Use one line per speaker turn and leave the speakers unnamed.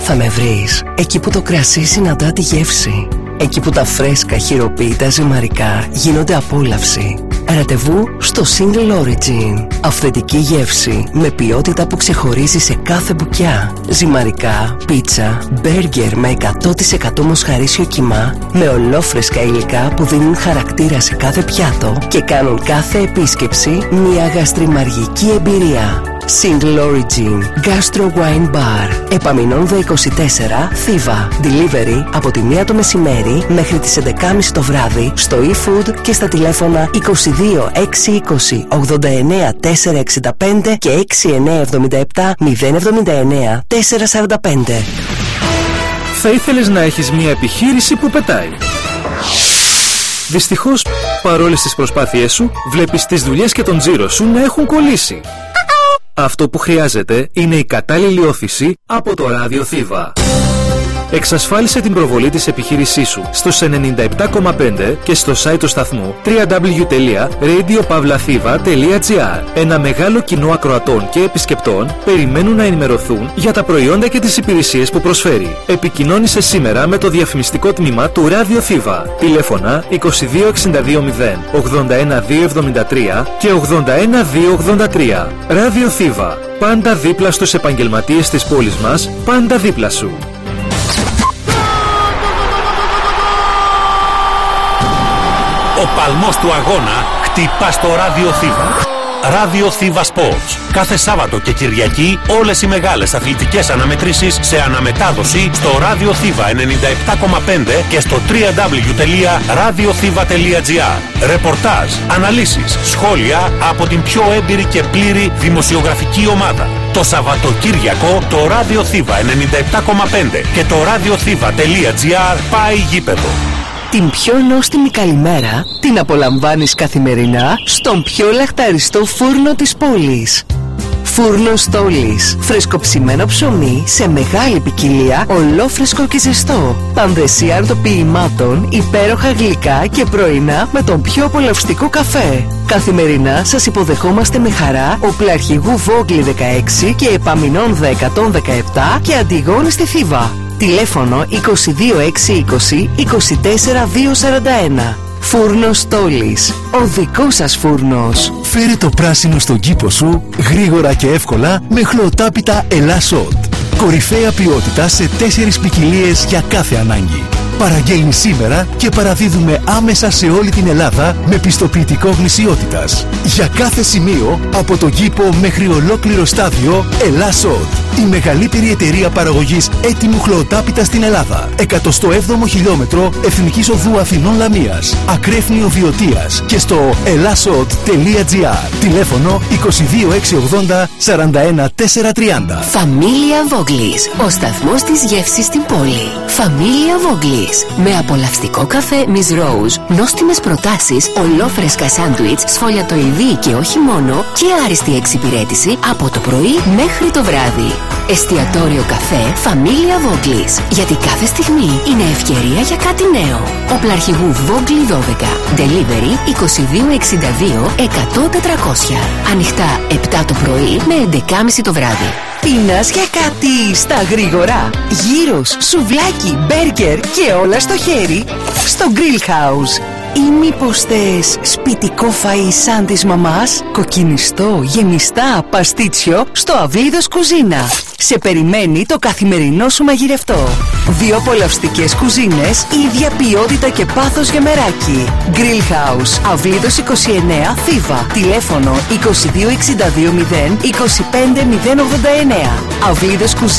θα με βρεις εκεί που το κρασί συναντά τη γεύση, εκεί που τα φρέσκα χειροποίητα ζυμαρικά γίνονται απόλαυση. Ραντεβού στο Single Origin. Αυθεντική γεύση με ποιότητα που ξεχωρίζει σε κάθε μπουκιά. Ζυμαρικά, πίτσα, μπέργκερ με 100% μοσχαρίσιο κιμά, με ολόφρεσκα υλικά που δίνουν χαρακτήρα σε κάθε πιάτο και κάνουν κάθε επίσκεψη μια γαστριμαργική εμπειρία. Single Origin Gastro Wine Bar, Επαμεινώνδα 24, Θήβα. Delivery από τη 1 το μεσημέρι μέχρι τις 11.30 το βράδυ στο eFood και στα τηλέφωνα 22 620 89 465 και 6977 079 445.
Θα ήθελες να έχεις μια επιχείρηση που πετάει. Δυστυχώς, παρόλες τις προσπάθειές σου, βλέπεις τις δουλειές και τον τζίρο σου να έχουν κολλήσει. Αυτό που χρειάζεται είναι η κατάλληλη όθηση από το ράδιο Θήβα. Εξασφάλισε την προβολή της επιχείρησής σου στους 97,5 και στο site του σταθμού www.radiopavlathiva.gr. Ένα μεγάλο κοινό ακροατών και επισκεπτών περιμένουν να ενημερωθούν για τα προϊόντα και τις υπηρεσίες που προσφέρει. Επικοινώνησε σήμερα με το διαφημιστικό τμήμα του Ράδιο Θήβα. Τηλέφωνα 22620 81273 και 81283. Ράδιο Θήβα. Πάντα δίπλα στους επαγγελματίες της πόλης μας, πάντα δίπλα σου.
Ο παλμός του αγώνα χτυπά στο Ράδιο Θήβα. Ράδιο Θήβα Sports. Κάθε Σάββατο και Κυριακή όλες οι μεγάλες αθλητικές αναμετρήσεις σε αναμετάδοση στο Ράδιο Θήβα 97,5 και στο www.radiothiva.gr. Ρεπορτάζ, αναλύσεις, σχόλια από την πιο έμπειρη και πλήρη δημοσιογραφική ομάδα. Το Σαββατοκύριακο το Ράδιο Θήβα 97,5 και το radiothiva.gr πάει γήπεδο.
Την πιο νόστιμη καλημέρα την απολαμβάνεις καθημερινά στον πιο λαχταριστό φούρνο της πόλης. Φούρνος Στόλης. Φρεσκοψημένο ψωμί σε μεγάλη ποικιλία, ολόφρεσκο και ζεστό. Πανδεσία αρτοποιημάτων, υπέροχα γλυκά και πρωινά με τον πιο απολαυστικό καφέ. Καθημερινά σας υποδεχόμαστε με χαρά Οπλαρχηγού Βόγκλη 16 και Επαμεινώνδα 117 και Αντιγόνη στη Θήβα. Τηλέφωνο 22620 24241. Φούρνος Στόλης. Ο δικός σας φούρνος.
Φέρε το πράσινο στον κήπο σου γρήγορα και εύκολα με χλωοτάπητα Ελάσσοτ. Κορυφαία ποιότητα σε 4 ποικιλίες για κάθε ανάγκη. Παραγγέλνει σήμερα και παραδίδουμε άμεσα σε όλη την Ελλάδα με πιστοποιητικό γνησιότητας. Για κάθε σημείο, από το κήπο μέχρι ολόκληρο στάδιο, Ελάσσοτ. Η μεγαλύτερη εταιρεία παραγωγής έτοιμου χλωοτάπητα στην Ελλάδα. 107ο χιλιόμετρο Εθνικής Οδού Αθηνών Λαμίας. Ακρέφνιο Βιωτίας και στο elassot.gr. Τηλέφωνο 22680 41430.
Φαμίλια Βόγκλης. Ο σταθμός της γεύσης στην πόλη. Φαμίλια Βόγκλης. Με απολαυστικό καφέ Miss Rose, νόστιμες προτάσεις, ολόφρεσκα σάντουιτς, σφολιατοειδή και όχι μόνο, και άριστη εξυπηρέτηση από το πρωί μέχρι το βράδυ. Εστιατόριο καφέ Φαμίλια Βόγκλης. Γιατί κάθε στιγμή είναι ευκαιρία για κάτι νέο. Οπλαρχηγού Βόγκλη 12. Delivery 2262 100 400. Ανοιχτά 7 το πρωί με 11.30 το βράδυ.
Πεινάς για κάτι στα γρήγορα? Γύρος, σουβλάκι, μπέργκερ και όλα στο χέρι στο Grill House. Ή μήπως θες σπιτικό φαΐ σαν της μαμάς? Κοκκινιστό, γεμιστά, παστίτσιο στο Αυλίδος Κουζίνα. Σε περιμένει το καθημερινό σου μαγειρευτό. 2 απολαυστικές κουζίνες, ίδια ποιότητα και πάθος για μεράκι. Grill House, Αυλίδος 29, Θήβα. Τηλέφωνο 2262 0 25 089. Αυλίδος Κουζίνα.